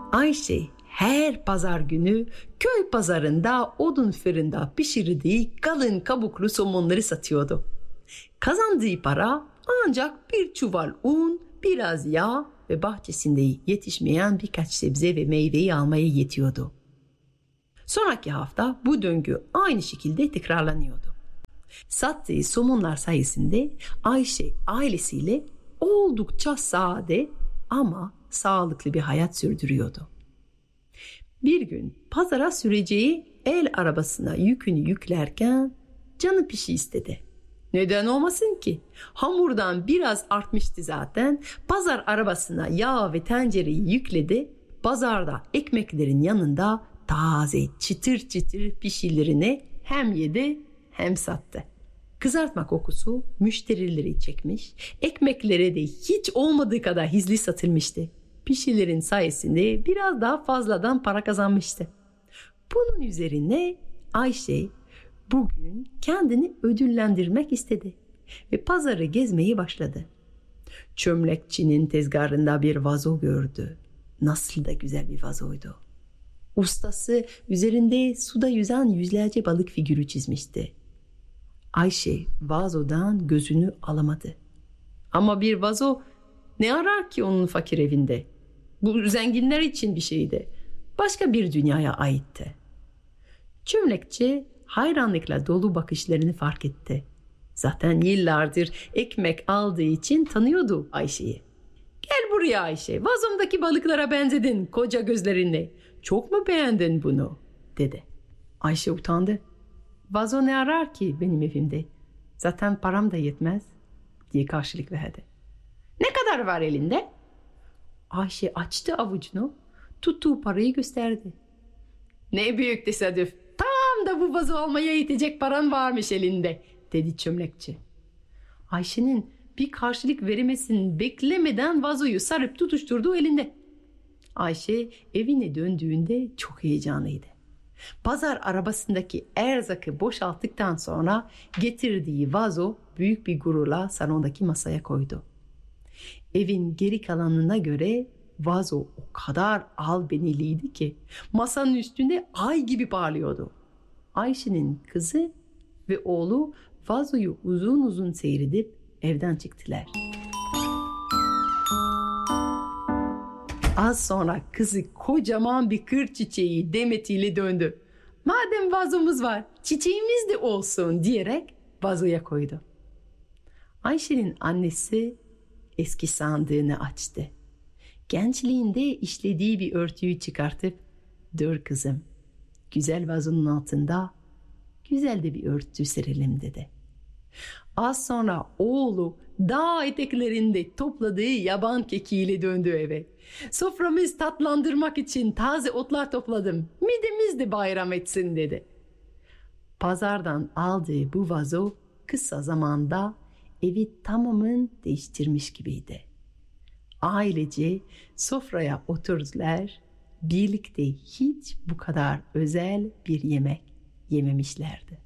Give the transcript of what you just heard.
Ayşe her pazar günü köy pazarında odun fırında pişirdiği kalın kabuklu somonları satıyordu. Kazandığı para ancak bir çuval un, biraz yağ ve bahçesinde yetişmeyen birkaç sebze ve meyveyi almaya yetiyordu. Sonraki hafta bu döngü aynı şekilde tekrarlanıyordu. Sattığı somonlar sayesinde Ayşe ailesiyle oldukça sade ama sağlıklı bir hayat sürdürüyordu. Bir gün pazara süreceği el arabasına yükünü yüklerken canı pişi istedi. Neden olmasın ki? Hamurdan biraz artmıştı zaten. Pazar arabasına yağ ve tencereyi yükledi. Pazarda ekmeklerin yanında taze çıtır çıtır pişilerini hem yedi hem sattı. Kızartma kokusu müşterileri çekmiş. Ekmeklere de hiç olmadığı kadar hızlı satılmıştı. Pişilerin sayesinde biraz daha fazladan para kazanmıştı. Bunun üzerine Ayşe bugün kendini ödüllendirmek istedi ve pazarı gezmeyi başladı. Çömlekçinin tezgahında bir vazo gördü. Nasıl da güzel bir vazoydu. Ustası üzerinde suda yüzen yüzlerce balık figürü çizmişti. Ayşe vazodan gözünü alamadı. Ama bir vazo ne arar ki onun fakir evinde? Bu zenginler için bir şeydi. Başka bir dünyaya aitti. Çömlekçi hayranlıkla dolu bakışlarını fark etti. Zaten yıllardır ekmek aldığı için tanıyordu Ayşe'yi. Gel buraya Ayşe, vazomdaki balıklara benzedin koca gözlerinle. Çok mu beğendin bunu? Dedi. Ayşe utandı. Vazo ne arar ki benim evimde? Zaten param da yetmez diye karşılık verdi. Ne kadar var elinde? Ayşe açtı avucunu, tuttuğu parayı gösterdi. Ne büyük tesadüf. Tam da bu vazo almaya yetecek paran varmış elinde, dedi çömlekçi. Ayşe'nin bir karşılık vermesini beklemeden vazoyu sarıp tutuşturdu elinde. Ayşe evine döndüğünde çok heyecanlıydı. Pazar arabasındaki erzakı boşalttıktan sonra getirdiği vazo büyük bir gururla salondaki masaya koydu. Evin geri kalanına göre vazo o kadar albeniliydi ki masanın üstünde ay gibi parlıyordu. Ayşe'nin kızı ve oğlu vazoyu uzun uzun seyredip evden çıktılar. Az sonra kızı kocaman bir kır çiçeği demetiyle döndü. Madem vazomuz var, çiçeğimiz de olsun diyerek vazoya koydu. Ayşe'nin annesi eski sandığını açtı. Gençliğinde işlediği bir örtüyü çıkartıp, "Dur kızım, güzel vazonun altında güzel de bir örtü serelim," dedi. Az sonra oğlu dağ eteklerinde topladığı yaban kekiğiyle döndü eve. "Soframızı tatlandırmak için taze otlar topladım. Midemiz de bayram etsin," dedi. Pazardan aldığı bu vazo kısa zamanda evi tamamen değiştirmiş gibiydi. Ailece sofraya oturdular. Birlikte hiç bu kadar özel bir yemek yememişlerdi.